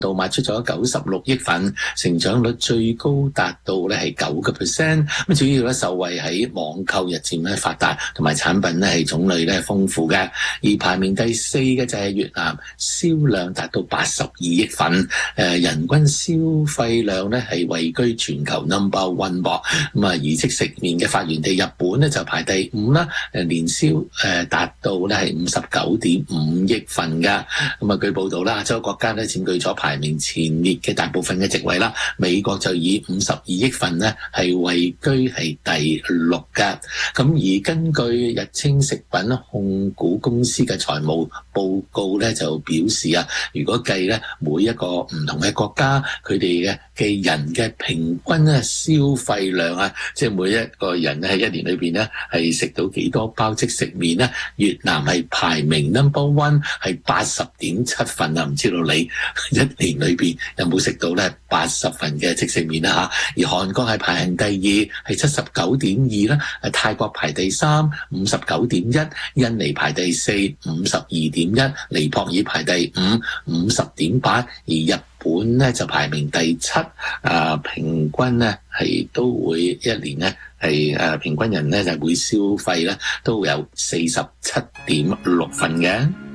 度賣出咗96億份，成長率最高達到咧係9%。咁主要咧受惠喺網購日漸咧發達，同埋產品咧係種類咧豐富嘅。而排名第4嘅就係越南，銷量達到82億份，人均消費量咧係位居全球 No.1 噃。咁啊，儀式食麵嘅發源地日本咧就排第5啦，年銷達到咧係59.5億份噶。咁啊，據報道啦，亞洲國家咧佔據咗排名前列嘅大部分嘅席位啦，美國就以52億份咧係位居係第6嘅。咁而根據日清食品控股公司嘅財務報告咧就表示啊，如果計咧每一個唔同嘅國家佢哋嘅人嘅平均咧消費量啊，即係每一個人喺一年裏邊咧係食到幾多包即食麵咧？越南係排名 No.1 係80.7份啊！唔知道你一年裏邊有冇食到咧80份嘅即食麵啦嚇？而韓國係排行第2，係79.2啦；泰國排第3，59.1；印尼排第4，52.1；尼泊爾排第5，50.8；而日本咧就排名第7，平均咧係都會一年咧係平均人咧就會消費咧都有47.6份嘅。